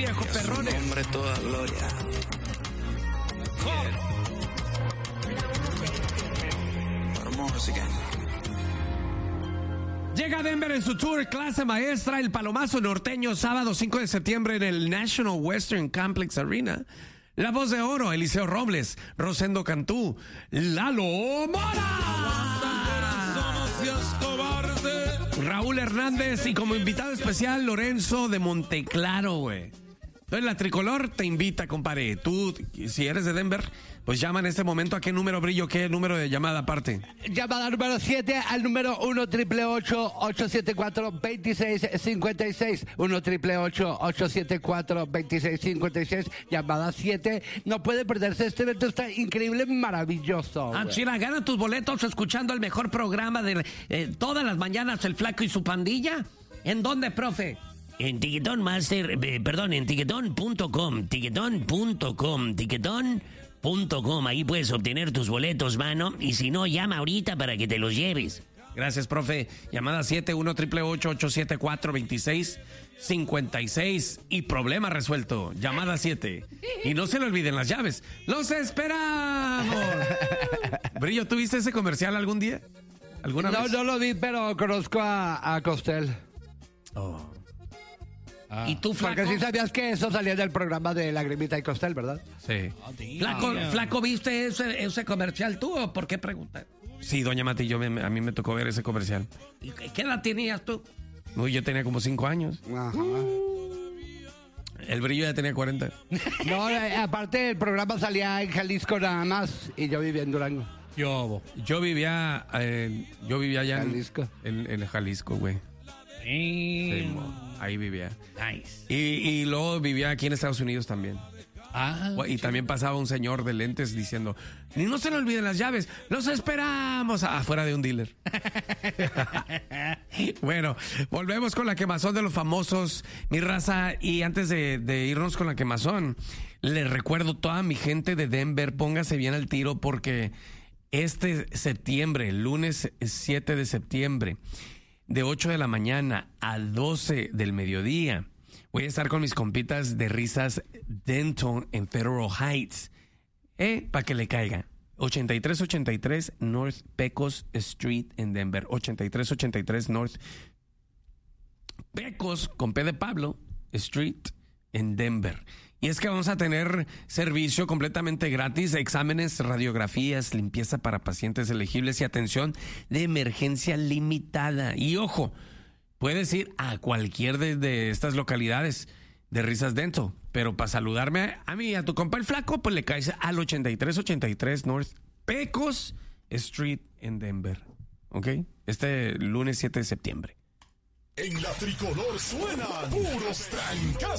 viejo perrones. Hombre, toda gloria. Hermoso, que Llega a Denver en su tour Clase Maestra, el Palomazo Norteño, sábado 5 de septiembre en el National Western Complex Arena. La Voz de Oro, Eliseo Robles, Rosendo Cantú, Lalo Mora, Raúl Hernández y como invitado especial Lorenzo de Monteclaro, güey. Entonces la Tricolor te invita, compadre. Tú, si eres de Denver, pues llama en este momento. ¿A qué número, Brillo? ¿Qué número de llamada aparte? Llamada número 7 al número 1-888-874-2656. 1-888-874-2656. Llamada 7. No puede perderse. Este evento está increíble, maravilloso. Ah, Chira, gana tus boletos escuchando el mejor programa de todas las mañanas, El Flaco y su Pandilla. ¿En dónde, profe? En Tiquetón Master, en tiquetón.com, tiquetón.com, ahí puedes obtener tus boletos, mano, y si no, llama ahorita para que te los lleves. Gracias, profe. Llamada 7-1-888-874-2656 y problema resuelto. Llamada 7. Y no se le olviden las llaves. ¡Los esperamos! Brillo, ¿tú viste ese comercial algún día? ¿Alguna vez? No lo vi, pero conozco a Costel. Oh. ¿Y tú, Flaco? Porque sí sabías que eso salía del programa de Lagrimita y Costel, ¿verdad? Sí. Flaco, ¿viste ese comercial tú o por qué preguntas? Sí, doña Mati, a mí me tocó ver ese comercial. ¿Y qué edad tenías tú? Uy, yo tenía como 5 años. Ajá. El Brillo ya tenía 40. No, aparte el programa salía en Jalisco nada más y yo vivía en Durango. Yo vivía allá Jalisco. en Jalisco, güey. Sí, ahí vivía. Nice. Y luego vivía aquí en Estados Unidos también. Ah, Y también pasaba un señor de lentes diciendo, ni no se le olviden las llaves, los esperamos afuera de un dealer. Bueno, volvemos con la quemazón de los famosos, mi raza, y antes de irnos con la quemazón, les recuerdo toda mi gente de Denver, póngase bien al tiro porque este septiembre, lunes 7 de septiembre, de 8 de la mañana a 12 del mediodía, voy a estar con mis compitas de Risas Dental en Federal Heights. Para que le caiga. 8383 North Pecos Street en Denver. 8383 North Pecos, con P de Pablo, Street en Denver. Y es que vamos a tener servicio completamente gratis, exámenes, radiografías, limpieza para pacientes elegibles y atención de emergencia limitada. Y ojo, puedes ir a cualquier de estas localidades de Risas Dental, pero para saludarme a mí y a tu compa el Flaco, pues le caes al 8383 North Pecos Street en Denver. ¿Ok? Este lunes 7 de septiembre. En la Tricolor suenan puros trancazos.